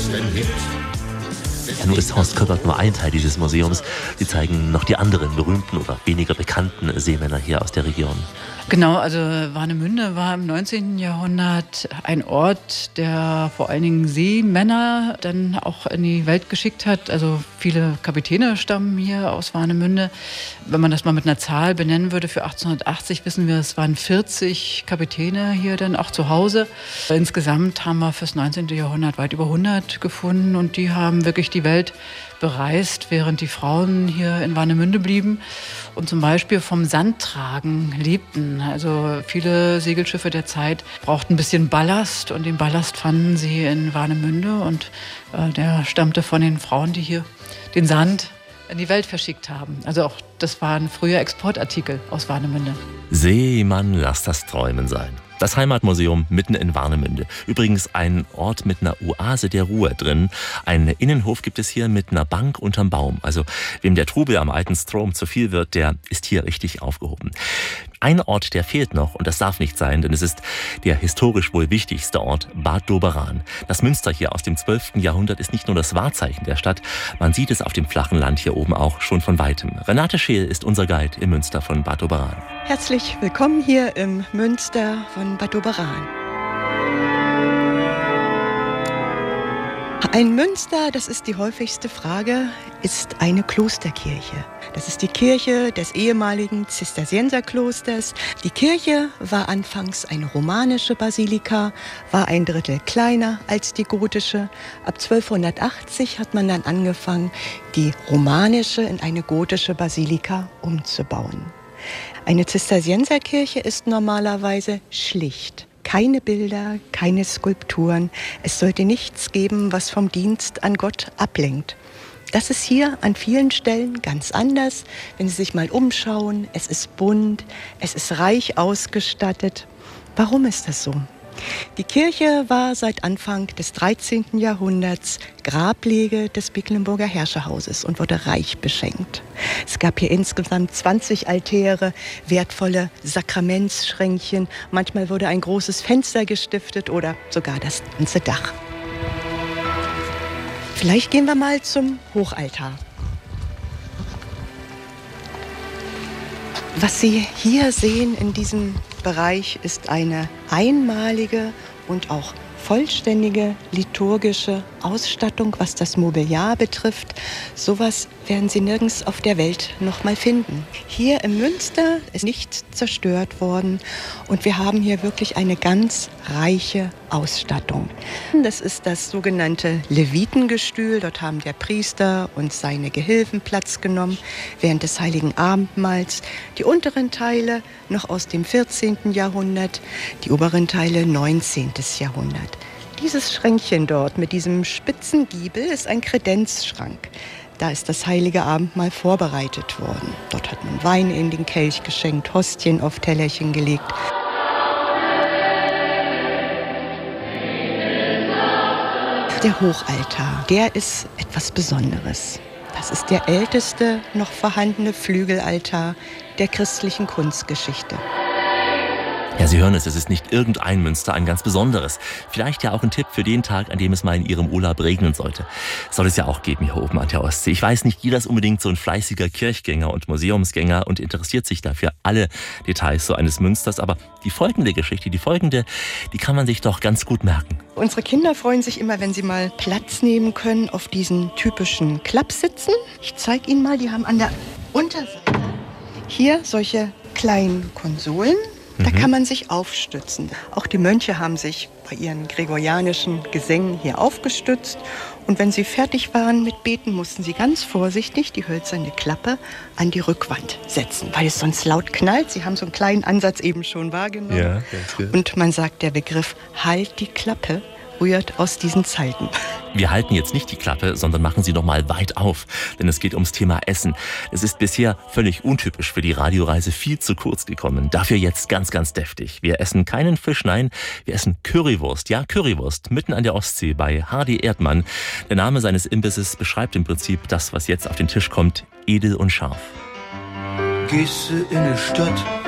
Ja, nun ist Horst Köppert nur ein Teil dieses Museums. Sie zeigen noch die anderen berühmten oder weniger bekannten Seemänner hier aus der Region. Genau, also Warnemünde war im 19. Jahrhundert ein Ort, der vor allen Dingen Seemänner dann auch in die Welt geschickt hat. Also viele Kapitäne stammen hier aus Warnemünde. Wenn man das mal mit einer Zahl benennen würde, für 1880 wissen wir, es waren 40 Kapitäne hier dann auch zu Hause. Insgesamt haben wir fürs 19. Jahrhundert weit über 100 gefunden und die haben wirklich die Welt bereist, während die Frauen hier in Warnemünde blieben und zum Beispiel vom Sandtragen lebten. Also viele Segelschiffe der Zeit brauchten ein bisschen Ballast und den Ballast fanden sie in Warnemünde und der stammte von den Frauen, die hier den Sand in die Welt verschickt haben. Also auch das waren früher Exportartikel aus Warnemünde. Seemann, lass das Träumen sein. Das Heimatmuseum mitten in Warnemünde. Übrigens ein Ort mit einer Oase der Ruhe drin. Einen Innenhof gibt es hier mit einer Bank unterm Baum. Also wem der Trubel am alten Strom zu viel wird, der ist hier richtig aufgehoben. Ein Ort, der fehlt noch, und das darf nicht sein, denn es ist der historisch wohl wichtigste Ort, Bad Doberan. Das Münster hier aus dem 12. Jahrhundert ist nicht nur das Wahrzeichen der Stadt, man sieht es auf dem flachen Land hier oben auch schon von Weitem. Renate Scheel ist unser Guide im Münster von Bad Doberan. Herzlich willkommen hier im Münster von Bad Doberan. Ein Münster, das ist die häufigste Frage, ist eine Klosterkirche. Das ist die Kirche des ehemaligen Zisterzienserklosters. Die Kirche war anfangs eine romanische Basilika, war 1/3 kleiner als die gotische. Ab 1280 hat man dann angefangen, die romanische in eine gotische Basilika umzubauen. Eine Zisterzienserkirche ist normalerweise schlicht. Keine Bilder, keine Skulpturen. Es sollte nichts geben, was vom Dienst an Gott ablenkt. Das ist hier an vielen Stellen ganz anders. Wenn Sie sich mal umschauen, es ist bunt, es ist reich ausgestattet. Warum ist das so? Die Kirche war seit Anfang des 13. Jahrhunderts Grablege des Mecklenburger Herrscherhauses und wurde reich beschenkt. Es gab hier insgesamt 20 Altäre, wertvolle Sakramentsschränkchen. Manchmal wurde ein großes Fenster gestiftet oder sogar das ganze Dach. Vielleicht gehen wir mal zum Hochaltar. Was Sie hier sehen in diesem Bereich ist eine einmalige und auch vollständige liturgische Ausstattung, was das Mobiliar betrifft. Sowas werden Sie nirgends auf der Welt noch mal finden. Hier im Münster ist nichts zerstört worden und wir haben hier wirklich eine ganz reiche Ausstattung. Das ist das sogenannte Levitengestühl. Dort haben der Priester und seine Gehilfen Platz genommen während des Heiligen Abendmahls. Die unteren Teile noch aus dem 14. Jahrhundert, die oberen Teile 19. Jahrhundert. Dieses Schränkchen dort mit diesem spitzen Giebel ist ein Kredenzschrank. Da ist das Heilige Abendmahl vorbereitet worden. Dort hat man Wein in den Kelch geschenkt, Hostien auf Tellerchen gelegt. Der Hochaltar, der ist etwas Besonderes. Das ist der älteste noch vorhandene Flügelaltar der christlichen Kunstgeschichte. Ja, Sie hören es ist nicht irgendein Münster, ein ganz besonderes. Vielleicht ja auch ein Tipp für den Tag, an dem es mal in Ihrem Urlaub regnen sollte. Soll es ja auch geben hier oben an der Ostsee. Ich weiß, nicht jeder ist unbedingt so ein fleißiger Kirchgänger und Museumsgänger und interessiert sich dafür alle Details so eines Münsters. Aber die folgende Geschichte, die kann man sich doch ganz gut merken. Unsere Kinder freuen sich immer, wenn sie mal Platz nehmen können auf diesen typischen Klappsitzen. Ich zeige Ihnen mal, die haben an der Unterseite hier solche kleinen Konsolen. Da kann man sich aufstützen. Auch die Mönche haben sich bei ihren gregorianischen Gesängen hier aufgestützt. Und wenn sie fertig waren mit Beten, mussten sie ganz vorsichtig die hölzerne Klappe an die Rückwand setzen, weil es sonst laut knallt. Sie haben so einen kleinen Ansatz eben schon wahrgenommen. Ja, ganz gut. Und man sagt, der Begriff "Halt die Klappe" rührt aus diesen Zeiten. Wir halten jetzt nicht die Klappe, sondern machen sie noch mal weit auf, denn es geht ums Thema Essen. Es ist bisher völlig untypisch für die Radioreise, viel zu kurz gekommen. Dafür jetzt ganz, ganz deftig. Wir essen keinen Fisch, nein, wir essen Currywurst. Ja, Currywurst, mitten an der Ostsee bei Hardy Erdmann. Der Name seines Imbisses beschreibt im Prinzip das, was jetzt auf den Tisch kommt, edel und scharf. Gehst du in die Stadt